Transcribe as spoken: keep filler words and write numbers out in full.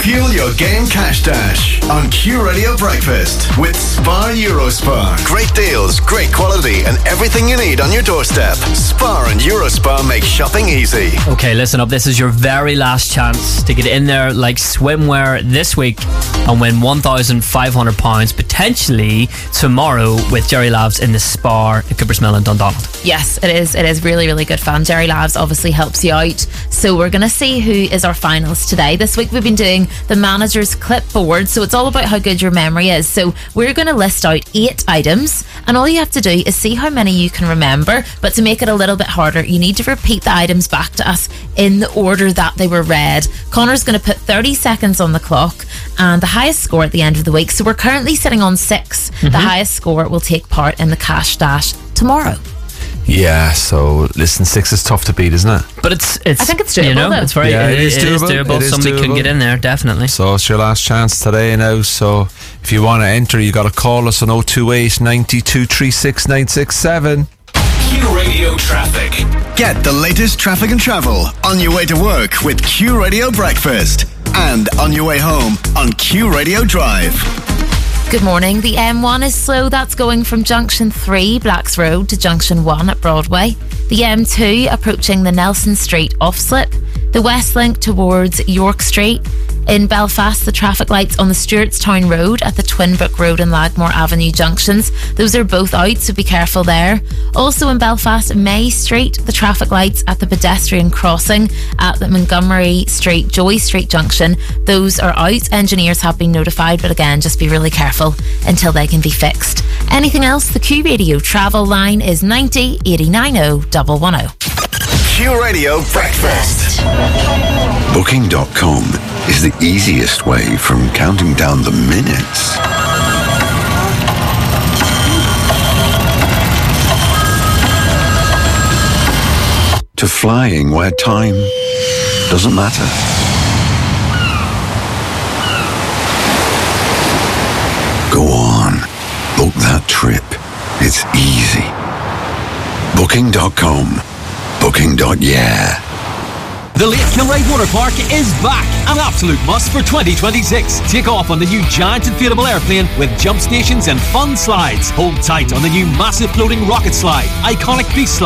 Fuel your game cash dash on Q Radio Breakfast with Spar Eurospar. Great deals, great quality, and everything you need on your doorstep. Spar and Eurospar make shopping easy. Okay, listen up. This is your very last chance to get in there like swimwear this week and win one thousand five hundred pounds potentially tomorrow with Jerry Labs in the Spar at Coopersmill and Dundonald. Yes, it is. It is really, really good fun. Jerry Labs obviously helps you out. So we're going to see who is our finalists today. This week we've been doing the manager's clipboard. So it's all about how good your memory is. So we're going to list out eight items and all you have to do is see how many you can remember. But to make it a little bit harder, you need to repeat the items back to us in the order that they were read. Connor's going to put thirty seconds on the clock and the highest score at the end of the week. So we're currently sitting on six. Mm-hmm. The highest score will take part in the cash dash tomorrow. Yeah, so listen, six is tough to beat, isn't it? But it's, it's I think it's doable, you know, though. it's very, yeah, it, it is it doable. Is doable. It is Somebody doable. can get in there, definitely. So it's your last chance today now. So if you want to enter, you got to call us on oh two eight, nine two, three six nine six seven. Q Radio Traffic. Get the latest traffic and travel on your way to work with Q Radio Breakfast and on your way home on Q Radio Drive. Good morning. The M one is slow. That's going from Junction three, Blacks Road, to Junction one at Broadway. The M two approaching the Nelson Street off-slip. The West Link towards York Street. In Belfast, the traffic lights on the Stewartstown Road at the Twinbrook Road and Lagmore Avenue junctions. Those are both out, so be careful there. Also in Belfast, May Street, the traffic lights at the pedestrian crossing at the Montgomery Street, Joy Street junction. Those are out. Engineers have been notified, but again, just be really careful until they can be fixed. Anything else? The Q Radio travel line is ninety, eighty, ninety, one hundred. Q Radio Breakfast. Booking dot com is the easiest way from counting down the minutes to flying where time doesn't matter. Go on, book that trip. It's easy. Booking dot com. Booking. Yeah. The Lake Kilride Water Park is back, an absolute must for twenty twenty-six. Take off on the new giant inflatable airplane with jump stations and fun slides. Hold tight on the new massive floating rocket slide, iconic beast slide,